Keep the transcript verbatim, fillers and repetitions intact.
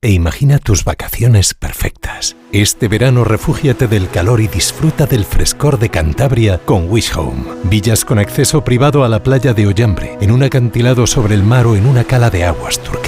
e imagina tus vacaciones perfectas. Este verano refúgiate del calor y disfruta del frescor de Cantabria con Wish Home. Villas con acceso privado a la playa de Ollambre, en un acantilado sobre el mar o en una cala de aguas turquesas.